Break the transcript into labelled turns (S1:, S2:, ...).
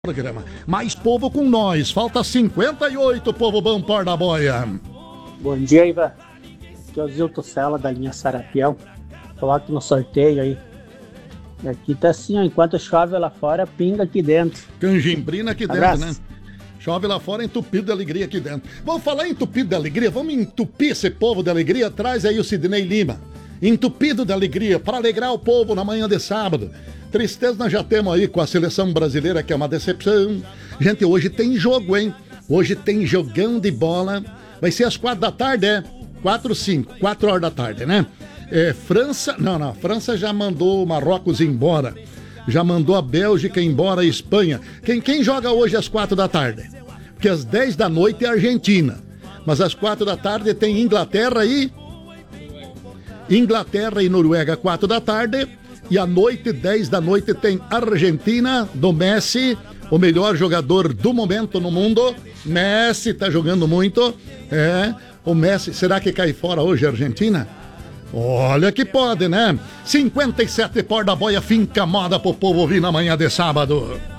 S1: Programa. Mais povo com nós. Falta 58, povo bom por da boia.
S2: Bom dia, Ivan. Aqui é o Zilton Sela, da linha Sarapião. Coloque no sorteio aí. E aqui tá assim, ó, enquanto chove lá fora, pinga aqui dentro.
S1: Canjimbrina aqui
S2: Abraço.
S1: dentro, né? Chove lá fora, entupido de alegria aqui dentro. Vamos falar entupido de alegria? Vamos entupir esse povo de alegria? Traz aí o Sidney Lima. Entupido de alegria, para alegrar o povo na manhã de sábado. Tristeza nós já temos aí com a seleção brasileira, que é uma decepção. Gente, hoje tem jogo, hein? Hoje tem jogão de bola. Vai ser às 4 da tarde, é? 4 horas da tarde, né? França, não, França já mandou o Marrocos embora. Já mandou a Bélgica embora, a Espanha. Quem joga hoje às 4 da tarde? Porque às 10 da noite é a Argentina. Mas às 4 da tarde tem Inglaterra e Noruega, 4 da tarde. E à noite, 10 da noite, tem Argentina do Messi, o melhor jogador do momento no mundo. Messi tá jogando muito. O Messi, será que cai fora hoje a Argentina? Olha que pode, né? 57 por da boia, finca moda pro povo ouvir na manhã de sábado.